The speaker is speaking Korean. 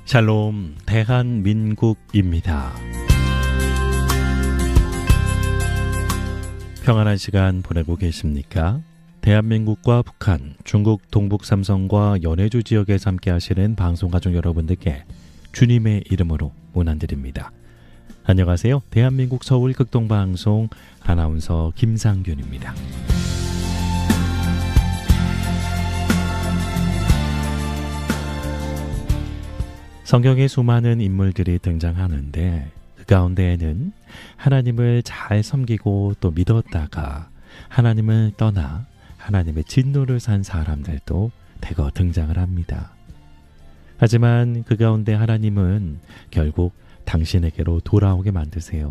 샬롬 대한민국입니다. 평안한 시간 보내고 계십니까? 대한민국과 북한, 중국 동북 삼성과 연해주 지역에서 함께 하시는 방송가족 여러분들께 주님의 이름으로 문안드립니다. 안녕하세요. 대한민국 서울 극동방송 아나운서 김상균입니다. 성경에 수많은 인물들이 등장하는데 그 가운데에는 하나님을 잘 섬기고 또 믿었다가 하나님을 떠나 하나님의 진노를 산 사람들도 대거 등장을 합니다. 하지만 그 가운데 하나님은 결국 당신에게로 돌아오게 만드세요.